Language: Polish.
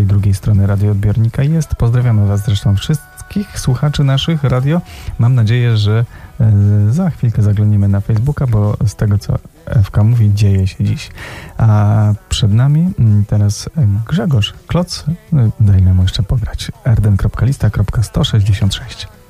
tej drugiej strony radioodbiornika jest. Pozdrawiamy Was zresztą wszystkich słuchaczy naszych radio. Mam nadzieję, że za chwilkę zaglądniemy na Facebooka, bo z tego, co Ewka mówi, dzieje się dziś. A przed nami teraz Grzegorz Kloc. Dajmy mu jeszcze pograć. rden.lista.166